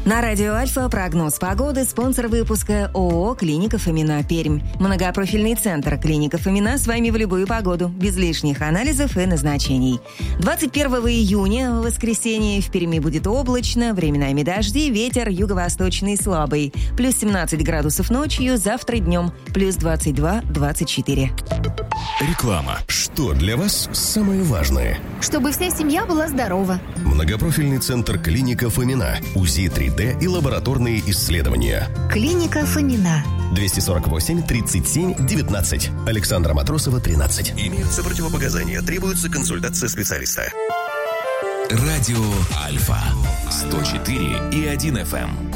На радио Альфа прогноз погоды, спонсор выпуска ООО «Клиника Фомина, Пермь». Многопрофильный центр «Клиника Фомина» с вами в любую погоду, без лишних анализов и назначений. 21 июня, в воскресенье, в Перми будет облачно, временами дожди, ветер юго-восточный слабый. Плюс 17 градусов ночью, завтра днем, плюс 22-24. Реклама. Что для вас самое важное? Чтобы вся семья была здорова. Многопрофильный центр «Клиника Фомина». УЗИ 3D и лабораторные исследования. Клиника Фомина. 248-37-19. Александра Матросова, 13. Имеются противопоказания. Требуется консультация специалиста. Радио Альфа. 104,1 FM.